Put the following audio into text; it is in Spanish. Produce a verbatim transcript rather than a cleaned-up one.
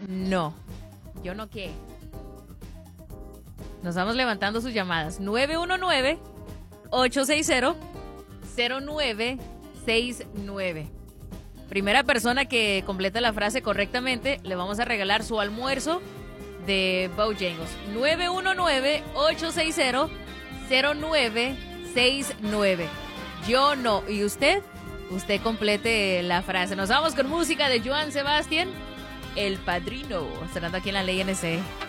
no. ¿Yo no qué? Nos vamos levantando sus llamadas. nueve uno nueve, ocho seis cero, cero nueve seis nueve. Primera persona que completa la frase correctamente, le vamos a regalar su almuerzo de Bojangles. nueve uno nueve, ocho seis cero, cero nueve seis nueve. Yo no. ¿Y usted? Usted complete la frase. Nos vamos con música de Joan Sebastián, El Padrino, sonando aquí en la Ley N C.